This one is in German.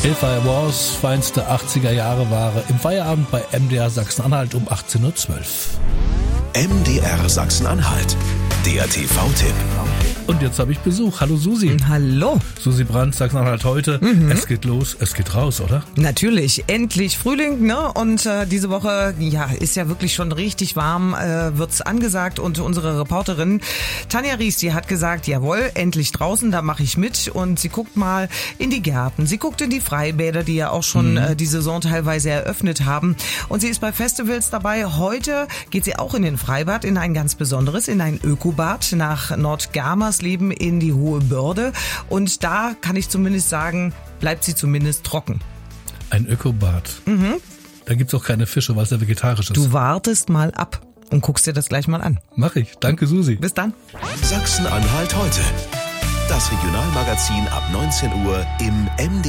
Hellfire Wars, feinste 80er-Jahre-Ware im Feierabend bei MDR Sachsen-Anhalt um 18.12 Uhr. MDR Sachsen-Anhalt, der TV-Tipp. Und jetzt habe ich Besuch. Hallo Susi. Hallo. Susi Brandt, Sachsen-Anhalt heute. Es geht los, es geht raus, oder? Natürlich, endlich Frühling, ne? Und diese Woche, ja, ist ja wirklich schon richtig warm, wird's angesagt. Und unsere Reporterin Tanja Ries, die hat gesagt, jawohl, endlich draußen, da mache ich mit. Und sie guckt mal in die Gärten, sie guckt in die Freibäder, die ja auch schon die Saison teilweise eröffnet haben. Und sie ist bei Festivals dabei. Heute geht sie auch in den Freibad, in ein ganz besonderes, in ein Ökobad nach Nordgermersleben in die Hohe Börde. Und da kann ich zumindest sagen, bleibt sie zumindest trocken. Ein Ökobad. Da gibt's auch keine Fische, weil es ja vegetarisch ist. Du wartest mal ab und guckst dir das gleich mal an. Mach ich. Danke, Susi. Bis dann. Sachsen-Anhalt heute. Das Regionalmagazin ab 19 Uhr im MDR.